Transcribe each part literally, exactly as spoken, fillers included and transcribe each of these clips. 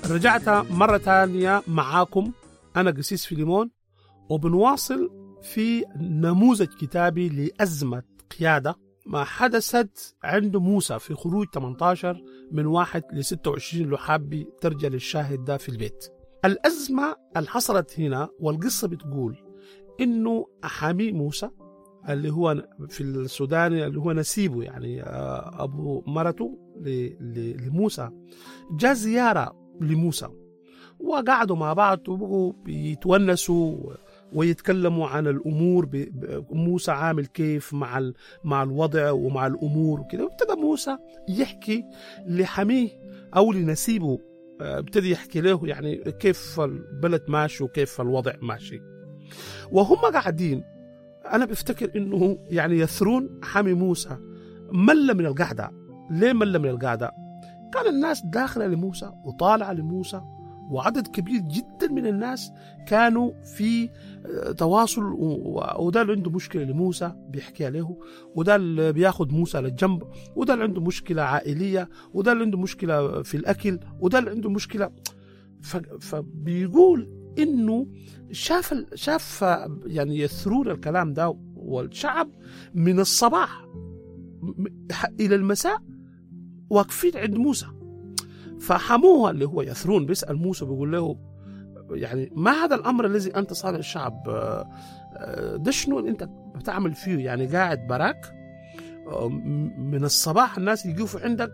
رجعت مرة ثانية معاكم أنا قسيس فيليمون، وبنواصل في نموذج كتابي لأزمة قيادة ما حدثت عند موسى في خروج ثمانية عشر من واحد لستة وعشرين. لو حابي ترجع للشاهد ده في البيت. الأزمة اللي حصلت هنا والقصة بتقول إنه حامي موسى اللي هو في السوداني اللي هو نسيبه، يعني أبو مرته لموسى، جاء زيارة لموسى وقعدوا مع بعض وبقوا بيتونسوا ويتكلموا عن الأمور، موسى عامل كيف مع مع الوضع ومع الأمور وكده. وابتدى موسى يحكي لحميه أو لنسيبه، ابتدى يحكي له يعني كيف البلد ماشي وكيف الوضع ماشي. وهم قاعدين أنا بفتكر إنه يعني يثرون حمي موسى مل من القعدة. ليه مل من القعدة؟ كان الناس داخلة لموسى وطالعة لموسى، وعدد كبير جدا من الناس كانوا في تواصل، وده اللي عنده مشكلة لموسى بيحكي له، وده اللي بياخد موسى للجنب، وده اللي عنده مشكلة عائلية، وده اللي عنده مشكلة في الأكل، وده اللي عنده مشكلة. فبيقول إنه شاف شاف يعني يثرون الكلام ده، والشعب من الصباح إلى المساء واقفين عند موسى. فحموه اللي هو يثرون بيسأل موسى بيقول له يعني ما هذا الأمر الذي أنت صالح الشعب؟ ده شنو أنت بتعمل فيه؟ يعني قاعد براك من الصباح الناس يجوفوا عندك،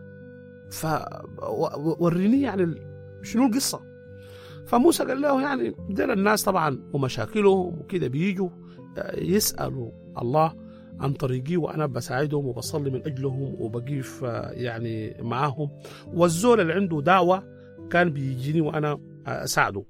فوريني يعني شنو القصة. فموسى قال له يعني دول الناس طبعا ومشاكلهم وكده بيجوا يسألوا الله عن طريقي، وأنا بساعدهم وبصلي من أجلهم وبقيف يعني معاهم، والزول اللي عنده دعوة كان بيجيني وأنا أساعده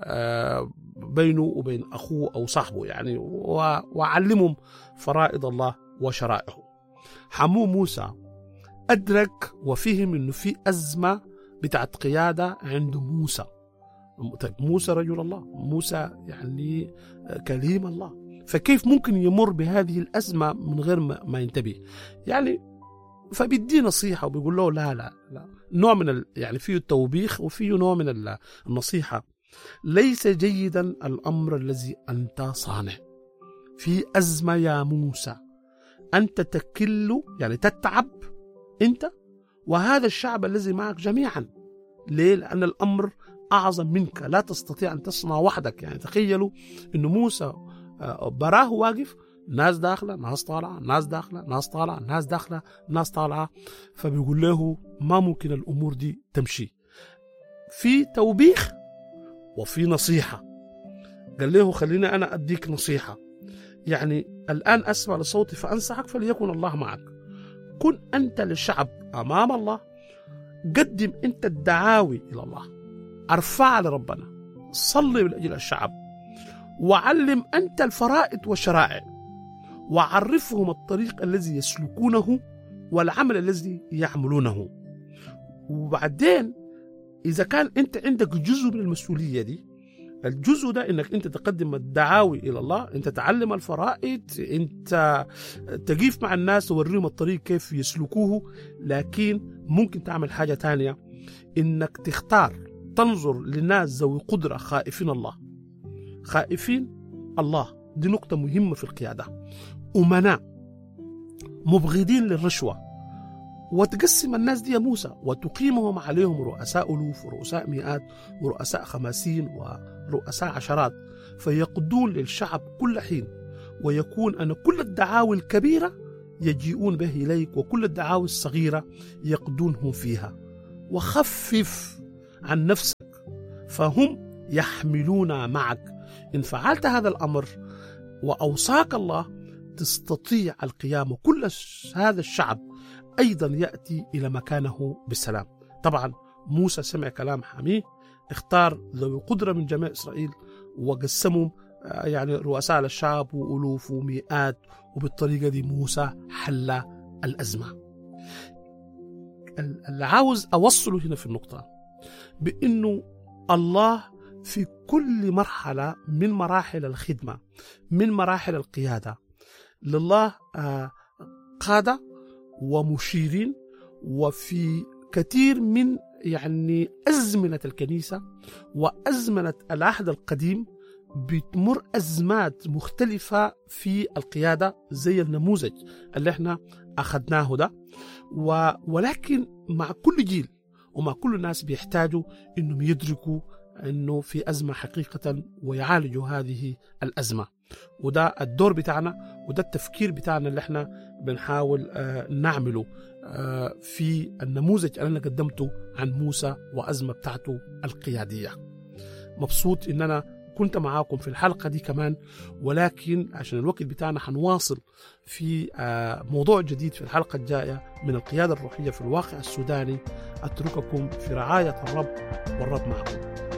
بينه وبين أخوه أو صاحبه يعني، وأعلمهم فرائض الله وشرائعه. حمو موسى أدرك وفهم إنه في أزمة بتاعت قيادة عند موسى. طيب موسى رجل الله، موسى يعني كليم الله، فكيف ممكن يمر بهذه الأزمة من غير ما ينتبه؟ يعني فبيدي نصيحة وبيقول له لا لا لا، نوع من ال... يعني فيه التوبيخ وفيه نوع من النصيحة. ليس جيدا الأمر الذي أنت صانع في أزمة يا موسى، أنت تكل يعني تتعب أنت وهذا الشعب الذي معك جميعا. ليه؟ لأن الأمر أعظم منك، لا تستطيع أن تصنع وحدك. يعني تخيلوا أن موسى براه واقف، ناس داخلة ناس طالعة، ناس داخلة ناس طالعة، ناس داخلة ناس طالعة، فبيقول له ما ممكن الأمور دي تمشي. في توبيخ وفي نصيحة. قال له خليني أنا أديك نصيحة، يعني الآن أسمع لصوتي فأنصحك فليكن الله معك. كن أنت للشعب أمام الله، قدم أنت الدعاوي إلى الله، أرفع لربنا، صلي من أجل الشعب، وعلم أنت الفرائض والشرائع، وعرفهم الطريق الذي يسلكونه والعمل الذي يعملونه. وبعدين إذا كان أنت عندك جزء من المسؤولية دي، الجزء ده إنك أنت تقدم الدعاوي إلى الله، أنت تعلم الفرائض، أنت تقيف مع الناس توريهم الطريق كيف يسلكوه. لكن ممكن تعمل حاجة تانية، إنك تختار تنظر لناس ذوي قدرة خائفين الله، خائفين الله. دي نقطة مهمة في القيادة. أمناء مبغضين للرشوة، وتقسم الناس دي يا موسى وتقيمهم عليهم رؤساء ألوف ورؤساء مئات ورؤساء خمسين ورؤساء عشرات، فيقضون للشعب كل حين، ويكون أن كل الدعاوي الكبيرة يجيئون به إليك، وكل الدعاوي الصغيرة يقضونهم فيها. وخفف عن نفسك فهم يحملون معك. إن فعلت هذا الأمر وأوصاك الله تستطيع القيام، وكل هذا الشعب أيضا يأتي إلى مكانه بالسلام. طبعا موسى سمع كلام حميه، اختار ذوي قدرة من جميع إسرائيل وقسمهم يعني رؤساء للشعب وألوف ومئات، وبالطريقة دي موسى حل الأزمة. اللي عاوز أوصله هنا في النقطة بأنه الله في كل مرحلة من مراحل الخدمة، من مراحل القيادة، لله قادة ومشيرين، وفي كثير من يعني أزمنة الكنيسة وأزمنة العهد القديم بتمر أزمات مختلفة في القيادة زي النموذج اللي احنا أخذناه ده، ولكن مع كل جيل ومع كل الناس بيحتاجوا إنهم يدركوا إنه في أزمة حقيقة ويعالجوا هذه الأزمة. وده الدور بتاعنا وده التفكير بتاعنا اللي احنا بنحاول آه نعمله آه في النموذج اللي أنا قدمته عن موسى وأزمة بتاعته القيادية. مبسوط إن أنا كنت معاكم في الحلقة دي كمان، ولكن عشان الوقت بتاعنا حنواصل في آه موضوع جديد في الحلقة الجاية من القيادة الروحية في الواقع السوداني. أترككم في رعاية الرب والرب معكم.